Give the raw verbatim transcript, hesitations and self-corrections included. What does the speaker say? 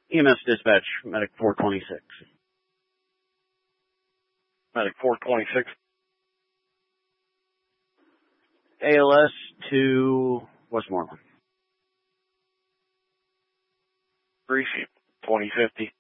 E M S dispatch, medic four twenty-six. Medic four twenty-six. A L S to Westmoreland. Greasy, twenty fifty.